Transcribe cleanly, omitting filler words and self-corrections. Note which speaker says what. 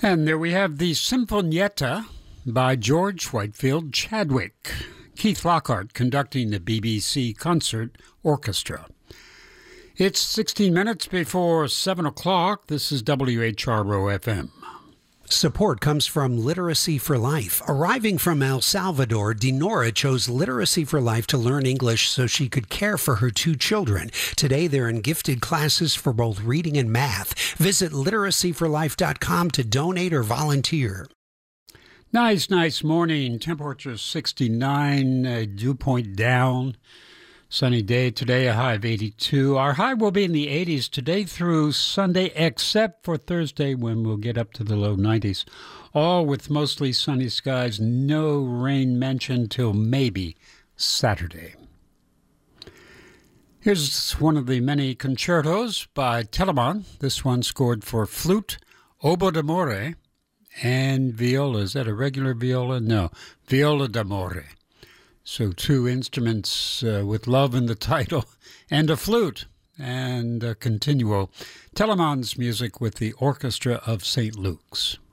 Speaker 1: And there we have the Sinfonietta by George Whitefield Chadwick. Keith Lockhart conducting the BBC Concert Orchestra. It's 16 minutes before 7 o'clock. This is WHRO-FM.
Speaker 2: Support comes from Literacy for Life. Arriving from El Salvador, Dinora chose Literacy for Life to learn English so she could care for her two children. Today, they're in gifted classes for both reading and math. Visit literacyforlife.com to donate or volunteer.
Speaker 1: Nice morning. Temperature 69, dew point down. Sunny day today, a high of 82. Our high will be in the 80s today through Sunday, except for Thursday when we'll get up to the low 90s. All with mostly sunny skies, no rain mentioned till maybe Saturday. Here's one of the many concertos by Telemann. This one scored for flute, oboe d'amore, and viola. Is that a regular viola? No, viola d'amore. So two instruments with love in the title, and a flute, and a continuo. Telemann's music with the Orchestra of St. Luke's.